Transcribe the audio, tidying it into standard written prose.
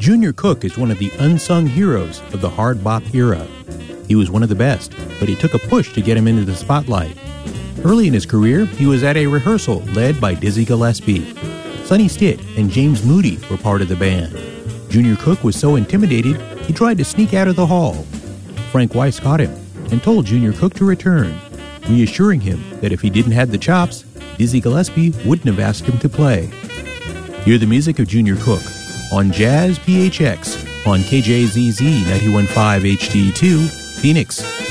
Junior Cook is one of the unsung heroes of the hard bop era. He was one of the best, but it took a push to get him into the spotlight. Early in his career, he was at a rehearsal led by Dizzy Gillespie. Sonny Stitt and James Moody were part of the band. Junior Cook was so intimidated, he tried to sneak out of the hall. Frank Weiss caught him and told Junior Cook to return, reassuring him that if he didn't have the chops, Dizzy Gillespie wouldn't have asked him to play. Hear the music of Junior Cook on Jazz PHX on KJZZ 91.5 HD2, Phoenix.